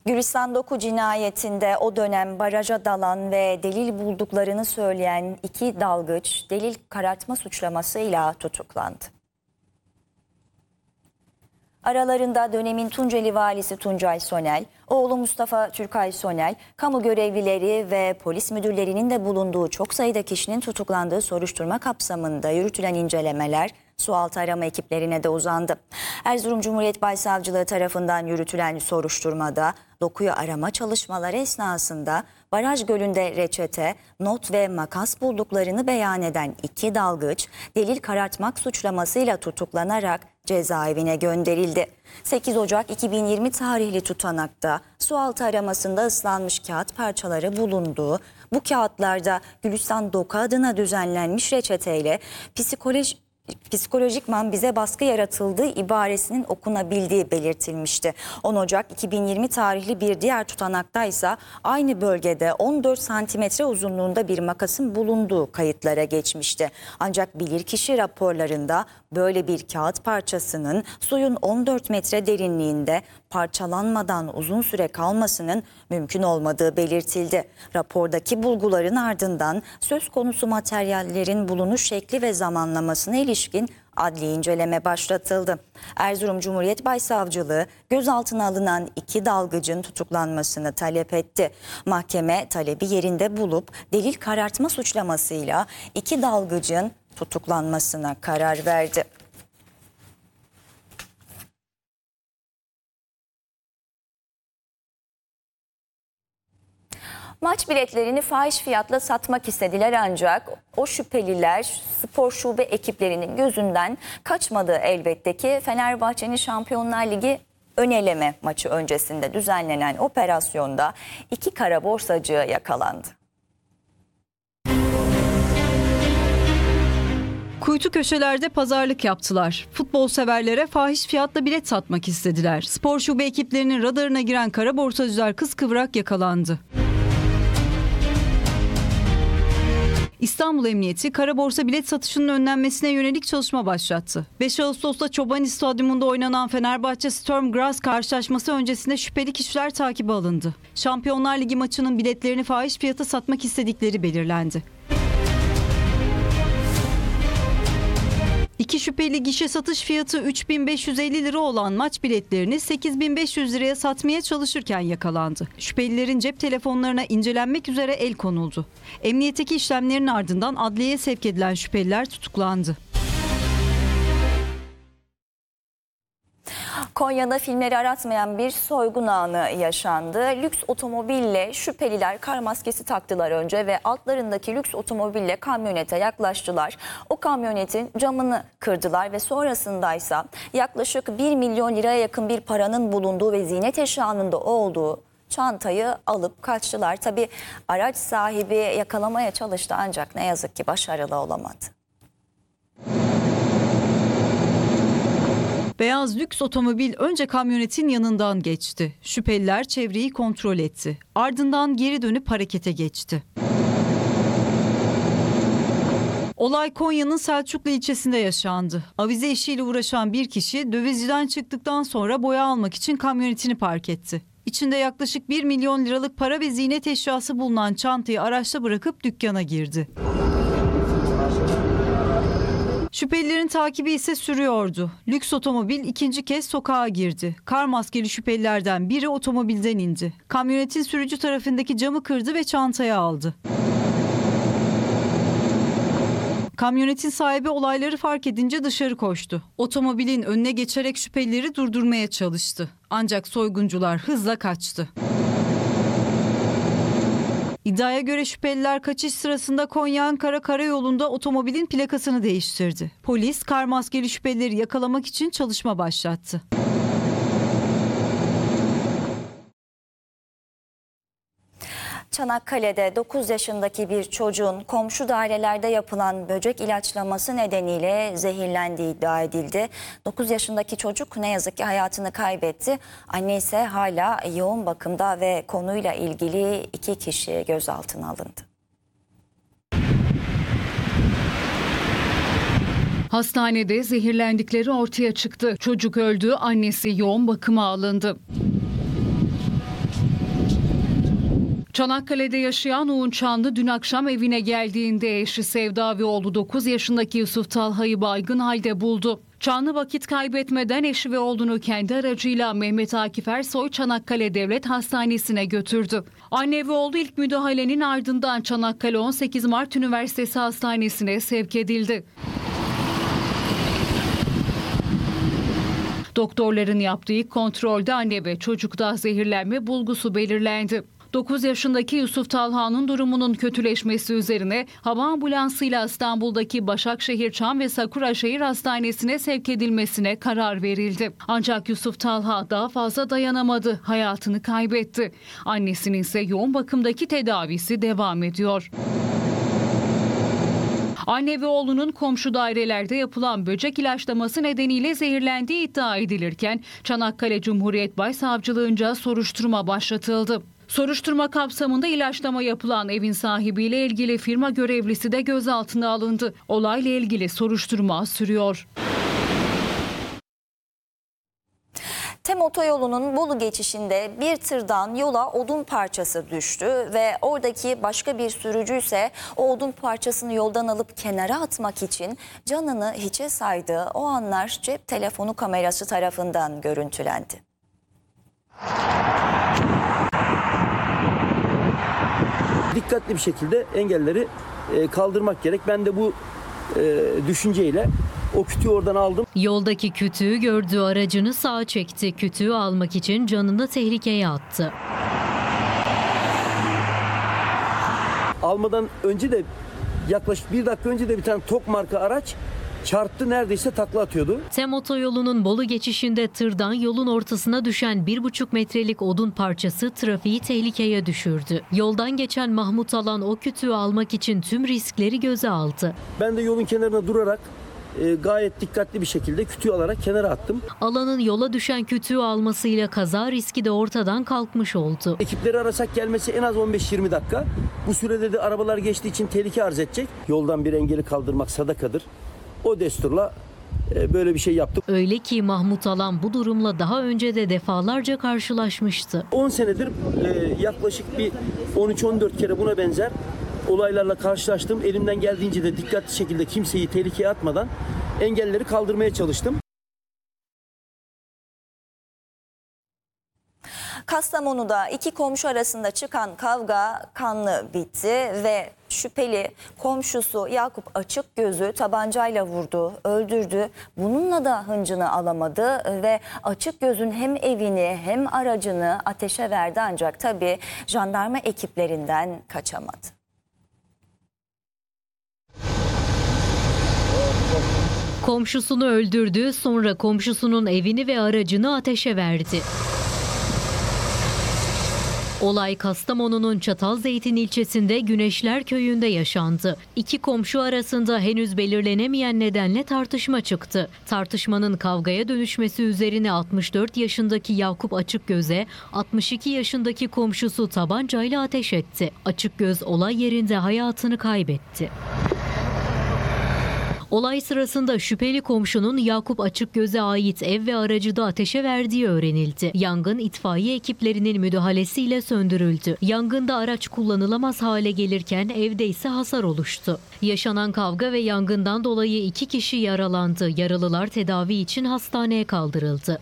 Gülistan Doku cinayetinde o dönem baraja dalan ve delil bulduklarını söyleyen 2 dalgıç delil karartma suçlamasıyla tutuklandı. Aralarında dönemin Tunceli valisi Tuncay Sonel, oğlu Mustafa Türkay Sonel, kamu görevlileri ve polis müdürlerinin de bulunduğu çok sayıda kişinin tutuklandığı soruşturma kapsamında yürütülen incelemeler sualtı arama ekiplerine de uzandı. Erzurum Cumhuriyet Başsavcılığı tarafından yürütülen soruşturmada Doku'yu arama çalışmaları esnasında baraj gölünde reçete, not ve makas bulduklarını beyan eden 2 dalgıç delil karartmak suçlamasıyla tutuklanarak cezaevine gönderildi. 8 Ocak 2020 tarihli tutanakta sualtı aramasında ıslanmış kağıt parçaları bulunduğu, bu kağıtlarda Gülistan Doku adına düzenlenmiş reçeteyle psikolojikman bize baskı yaratıldığı ibaresinin okunabildiği belirtilmişti. 10 Ocak 2020 tarihli bir diğer tutanakta ise aynı bölgede 14 santimetre uzunluğunda bir makasın bulunduğu kayıtlara geçmişti. Ancak bilirkişi raporlarında böyle bir kağıt parçasının suyun 14 metre derinliğinde parçalanmadan uzun süre kalmasının mümkün olmadığı belirtildi. Rapordaki bulguların ardından söz konusu materyallerin bulunuş şekli ve zamanlamasına ilişkin adli inceleme başlatıldı. Erzurum Cumhuriyet Başsavcılığı gözaltına alınan 2 dalgıcın tutuklanmasını talep etti. Mahkeme talebi yerinde bulup delil karartma suçlamasıyla 2 dalgıcın tutuklanmasına karar verdi. Maç biletlerini fahiş fiyatla satmak istediler ancak o şüpheliler spor şube ekiplerinin gözünden kaçmadı elbette ki. Fenerbahçe'nin Şampiyonlar Ligi öneleme maçı öncesinde düzenlenen operasyonda 2 kara borsacı yakalandı. Kuytu köşelerde pazarlık yaptılar. Futbol severlere fahiş fiyatla bilet satmak istediler. Spor şube ekiplerinin radarına giren kara borsacılar kıskıvrak yakalandı. İstanbul Emniyeti kara borsa bilet satışının önlenmesine yönelik çalışma başlattı. 5 Ağustos'ta Çobani Stadyumunda oynanan Fenerbahçe Sturm Graz karşılaşması öncesinde şüpheli kişiler takibe alındı. Şampiyonlar Ligi maçının biletlerini fahiş fiyata satmak istedikleri belirlendi. 2 şüpheli gişe satış fiyatı 3.550 lira olan maç biletlerini 8.500 liraya satmaya çalışırken yakalandı. Şüphelilerin cep telefonlarına incelenmek üzere el konuldu. Emniyetteki işlemlerin ardından adliyeye sevk edilen şüpheliler tutuklandı. Konya'da filmleri aratmayan bir soygun anı yaşandı. Lüks otomobille şüpheliler kar maskesi taktılar önce ve altlarındaki lüks otomobille kamyonete yaklaştılar. O kamyonetin camını kırdılar ve sonrasındaysa yaklaşık 1 milyon liraya yakın bir paranın bulunduğu ve ziynet eşyanın da olduğu çantayı alıp kaçtılar. Tabii araç sahibi yakalamaya çalıştı ancak ne yazık ki başarılı olamadı. Beyaz lüks otomobil önce kamyonetin yanından geçti. Şüpheliler çevreyi kontrol etti. Ardından geri dönüp harekete geçti. Olay Konya'nın Selçuklu ilçesinde yaşandı. Avize işiyle uğraşan bir kişi dövizciden çıktıktan sonra boya almak için kamyonetini park etti. İçinde yaklaşık 1 milyon liralık para ve ziynet eşyası bulunan çantayı araçta bırakıp dükkana girdi. Şüphelilerin takibi ise sürüyordu. Lüks otomobil ikinci kez sokağa girdi. Kar maskeli şüphelilerden biri otomobilden indi. Kamyonetin sürücü tarafındaki camı kırdı ve çantayı aldı. Kamyonetin sahibi olayları fark edince dışarı koştu. Otomobilin önüne geçerek şüphelileri durdurmaya çalıştı. Ancak soyguncular hızla kaçtı. İddiaya göre şüpheliler kaçış sırasında Konya-Ankara karayolunda otomobilin plakasını değiştirdi. Polis kar maskeli şüphelileri yakalamak için çalışma başlattı. Çanakkale'de 9 yaşındaki bir çocuğun komşu dairelerde yapılan böcek ilaçlaması nedeniyle zehirlendiği iddia edildi. 9 yaşındaki çocuk ne yazık ki hayatını kaybetti. Anne ise hala yoğun bakımda ve konuyla ilgili 2 kişi gözaltına alındı. Hastanede zehirlendikleri ortaya çıktı. Çocuk öldü, annesi yoğun bakıma alındı. Çanakkale'de yaşayan Uğun Çanlı dün akşam evine geldiğinde eşi Sevda ve oğlu 9 yaşındaki Yusuf Talha'yı baygın halde buldu. Çanlı vakit kaybetmeden eşi ve oğlunu kendi aracıyla Mehmet Akif Ersoy Çanakkale Devlet Hastanesi'ne götürdü. Anne ve oğlu ilk müdahalenin ardından Çanakkale 18 Mart Üniversitesi Hastanesi'ne sevk edildi. Doktorların yaptığı ilk kontrolde anne ve çocukta zehirlenme bulgusu belirlendi. 9 yaşındaki Yusuf Talha'nın durumunun kötüleşmesi üzerine hava ambulansıyla İstanbul'daki Başakşehir Çam ve Sakuraşehir Hastanesi'ne sevk edilmesine karar verildi. Ancak Yusuf Talha daha fazla dayanamadı, hayatını kaybetti. Annesinin ise yoğun bakımdaki tedavisi devam ediyor. Anne ve oğlunun komşu dairelerde yapılan böcek ilaçlaması nedeniyle zehirlendiği iddia edilirken Çanakkale Cumhuriyet Başsavcılığınca soruşturma başlatıldı. Soruşturma kapsamında ilaçlama yapılan evin sahibiyle ilgili firma görevlisi de gözaltına alındı. Olayla ilgili soruşturma sürüyor. TEM otoyolunun Bolu geçişinde bir tırdan yola odun parçası düştü ve oradaki başka bir sürücü ise o odun parçasını yoldan alıp kenara atmak için canını hiçe saydı. O anlar cep telefonu kamerası tarafından görüntülendi. Dikkatli bir şekilde engelleri kaldırmak gerek. Ben de bu düşünceyle o kütüğü oradan aldım. Yoldaki kütüğü gördüğü aracını sağa çekti. Kütüğü almak için canını tehlikeye attı. Almadan önce de yaklaşık 1 dakika önce de bir tane TOG marka araç çarptı, neredeyse takla atıyordu. TEM otoyolunun Bolu geçişinde tırdan yolun ortasına düşen 1,5 metrelik odun parçası trafiği tehlikeye düşürdü. Yoldan geçen Mahmut Alan o kütüğü almak için tüm riskleri göze aldı. Ben de yolun kenarına durarak gayet dikkatli bir şekilde kütüğü alarak kenara attım. Alanın yola düşen kütüğü almasıyla kaza riski de ortadan kalkmış oldu. Ekipleri arasak gelmesi en az 15-20 dakika. Bu sürede de arabalar geçtiği için tehlike arz edecek. Yoldan bir engeli kaldırmak sadakadır. O desturla böyle bir şey yaptık. Öyle ki Mahmut Alan bu durumla daha önce de defalarca karşılaşmıştı. 10 senedir yaklaşık bir 13-14 kere buna benzer olaylarla karşılaştım. Elimden geldiğince de dikkatli şekilde kimseyi tehlikeye atmadan engelleri kaldırmaya çalıştım. Kastamonu'da iki komşu arasında çıkan kavga kanlı bitti ve şüpheli komşusu Yakup Açıkgöz'ü tabancayla vurdu, öldürdü. Bununla da hıncını alamadı ve Açıkgöz'ün hem evini hem aracını ateşe verdi, ancak tabii jandarma ekiplerinden kaçamadı. Komşusunu öldürdü, sonra komşusunun evini ve aracını ateşe verdi. Olay Kastamonu'nun Çatalzeytin ilçesinde Güneşler Köyü'nde yaşandı. İki komşu arasında henüz belirlenemeyen nedenle tartışma çıktı. Tartışmanın kavgaya dönüşmesi üzerine 64 yaşındaki Yakup Açıkgöz'e 62 yaşındaki komşusu tabancayla ateş etti. Açıkgöz olay yerinde hayatını kaybetti. Olay sırasında şüpheli komşunun Yakup Açıkgöz'e ait ev ve aracı da ateşe verdiği öğrenildi. Yangın itfaiye ekiplerinin müdahalesiyle söndürüldü. Yangında araç kullanılamaz hale gelirken evde ise hasar oluştu. Yaşanan kavga ve yangından dolayı 2 kişi yaralandı. Yaralılar tedavi için hastaneye kaldırıldı.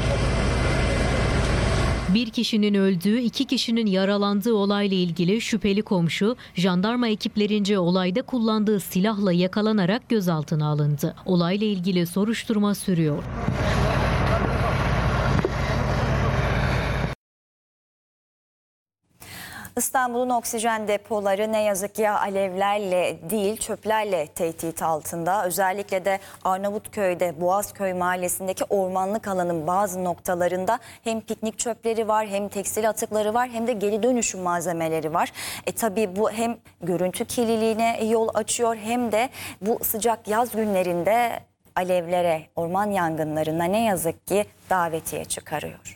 Bir kişinin öldüğü, 2 kişinin yaralandığı olayla ilgili şüpheli komşu, jandarma ekiplerince olayda kullandığı silahla yakalanarak gözaltına alındı. Olayla ilgili soruşturma sürüyor. İstanbul'un oksijen depoları ne yazık ki alevlerle değil çöplerle tehdit altında. Özellikle de Arnavutköy'de Boğazköy mahallesindeki ormanlık alanın bazı noktalarında hem piknik çöpleri var, hem tekstil atıkları var, hem de geri dönüşüm malzemeleri var. Tabii bu hem görüntü kirliliğine yol açıyor, hem de bu sıcak yaz günlerinde alevlere, orman yangınlarına ne yazık ki davetiye çıkarıyor.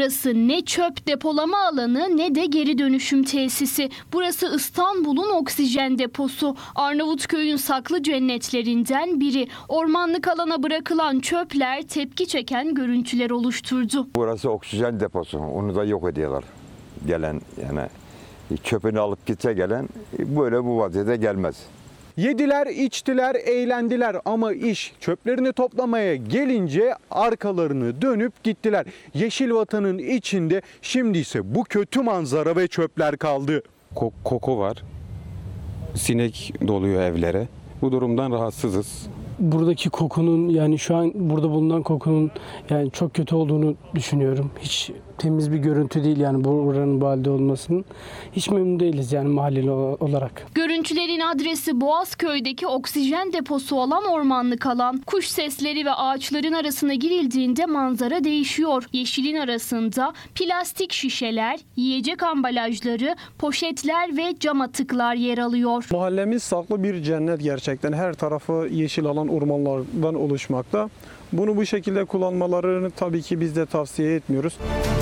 Burası ne çöp depolama alanı ne de geri dönüşüm tesisi. Burası İstanbul'un oksijen deposu. Arnavutköy'ün saklı cennetlerinden biri. Ormanlık alana bırakılan çöpler tepki çeken görüntüler oluşturdu. Burası oksijen deposu. Onu da yok ediyorlar. Gelen yani çöpünü alıp gitse gelen böyle bu vaziyete gelmez. Yediler, içtiler, eğlendiler ama iş çöplerini toplamaya gelince arkalarını dönüp gittiler. Yeşil Vatan'ın içinde şimdi ise bu kötü manzara ve çöpler kaldı. Koku var. Sinek doluyor evlere. Bu durumdan rahatsızız. Buradaki kokunun, yani şu an burada bulunan kokunun yani çok kötü olduğunu düşünüyorum. Hiç temiz bir görüntü değil yani buranın bu halde olmasının. Hiç memnun değiliz yani mahalleli olarak. Görüntülerin adresi Boğazköy'deki oksijen deposu olan ormanlık alan. Kuş sesleri ve ağaçların arasına girildiğinde manzara değişiyor. Yeşilin arasında plastik şişeler, yiyecek ambalajları, poşetler ve cam atıklar yer alıyor. Mahallemiz saklı bir cennet gerçekten. Her tarafı yeşil alan, ormanlardan oluşmakta. Bunu bu şekilde kullanmalarını tabii ki biz de tavsiye etmiyoruz.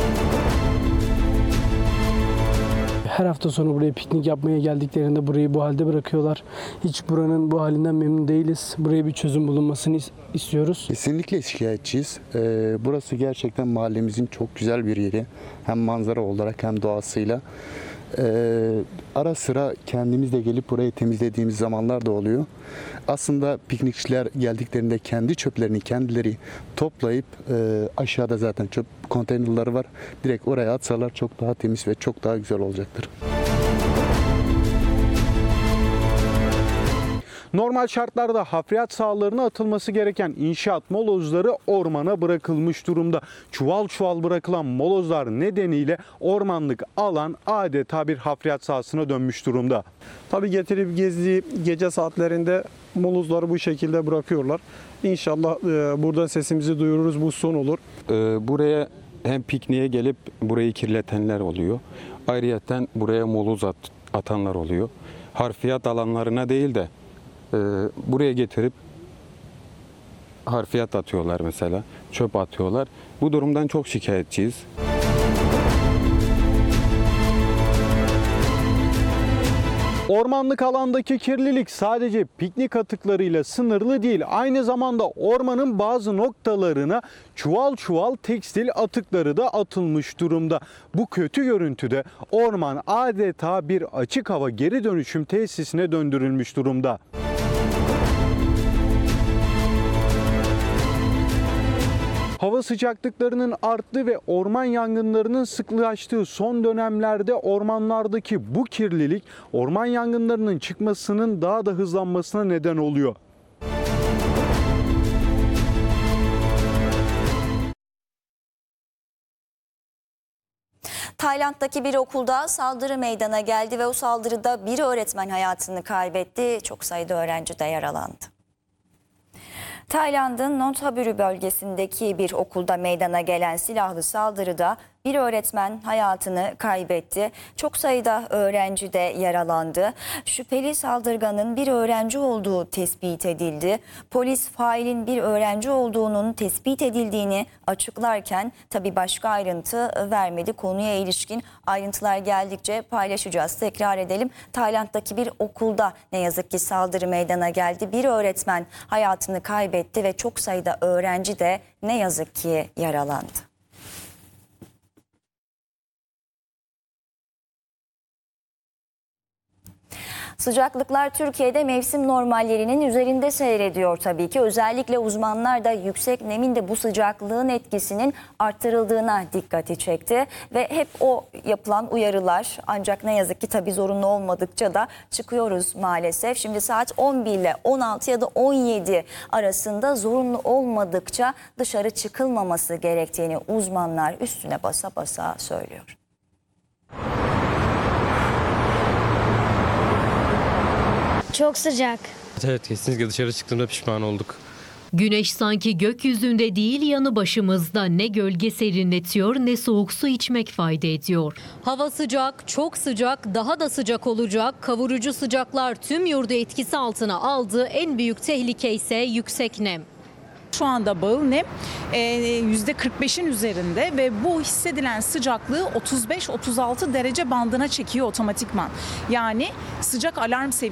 Her hafta sonu buraya piknik yapmaya geldiklerinde burayı bu halde bırakıyorlar. Hiç buranın bu halinden memnun değiliz. Buraya bir çözüm bulunmasını istiyoruz. Kesinlikle şikayetçiyiz. Burası gerçekten mahallemizin çok güzel bir yeri. Hem manzara olarak hem doğasıyla. Ara sıra kendimiz de gelip burayı temizlediğimiz zamanlar da oluyor. Aslında piknikçiler geldiklerinde kendi çöplerini kendileri toplayıp aşağıda zaten çöp konteynerleri var. Direkt oraya atsalar çok daha temiz ve çok daha güzel olacaktır. Normal şartlarda hafriyat sahalarına atılması gereken inşaat molozları ormana bırakılmış durumda. Çuval çuval bırakılan molozlar nedeniyle ormanlık alan adeta bir hafriyat sahasına dönmüş durumda. Tabii getirip gezdiği gece saatlerinde molozları bu şekilde bırakıyorlar. İnşallah buradan sesimizi duyururuz, bu son olur. Buraya hem pikniğe gelip burayı kirletenler oluyor. Ayrıyeten buraya moloz atanlar oluyor. Harfiyat alanlarına değil de buraya getirip harfiyat atıyorlar mesela, çöp atıyorlar. Bu durumdan çok şikayetçiyiz. Ormanlık alandaki kirlilik sadece piknik atıklarıyla sınırlı değil. Aynı zamanda ormanın bazı noktalarına çuval çuval tekstil atıkları da atılmış durumda. Bu kötü görüntüde orman adeta bir açık hava geri dönüşüm tesisine döndürülmüş durumda. Hava sıcaklıklarının arttığı ve orman yangınlarının sıklaştığı son dönemlerde ormanlardaki bu kirlilik orman yangınlarının çıkmasının daha da hızlanmasına neden oluyor. Tayland'daki bir okulda saldırı meydana geldi ve o saldırıda bir öğretmen hayatını kaybetti. Çok sayıda öğrenci de yaralandı. Tayland'ın Nonthaburi bölgesindeki bir okulda meydana gelen silahlı saldırıda bir öğretmen hayatını kaybetti. Çok sayıda öğrenci de yaralandı. Şüpheli saldırganın bir öğrenci olduğu tespit edildi. Polis failin bir öğrenci olduğunun tespit edildiğini açıklarken tabii başka ayrıntı vermedi. Konuya ilişkin ayrıntılar geldikçe paylaşacağız. Tekrar edelim. Tayland'daki bir okulda ne yazık ki saldırı meydana geldi. Bir öğretmen hayatını kaybetti ve çok sayıda öğrenci de ne yazık ki yaralandı. Sıcaklıklar Türkiye'de mevsim normallerinin üzerinde seyrediyor tabii ki. Özellikle uzmanlar da yüksek nemin de bu sıcaklığın etkisinin arttırıldığına dikkati çekti. Ve hep o yapılan uyarılar, ancak ne yazık ki tabii zorunlu olmadıkça da çıkıyoruz maalesef. Şimdi saat 11 ile 16 ya da 17 arasında zorunlu olmadıkça dışarı çıkılmaması gerektiğini uzmanlar üstüne basa basa söylüyor. Çok sıcak. Evet, kesinlikle dışarı çıktığımda pişman olduk. Güneş sanki gökyüzünde değil yanı başımızda, ne gölge serinletiyor ne soğuk su içmek fayda ediyor. Hava sıcak, çok sıcak, daha da sıcak olacak. Kavurucu sıcaklar tüm yurdu etkisi altına aldı. En büyük tehlike ise yüksek nem. Şu anda bağıl nem %45'in üzerinde ve bu hissedilen sıcaklığı 35-36 derece bandına çekiyor otomatikman. Yani sıcak alarm seviyesi.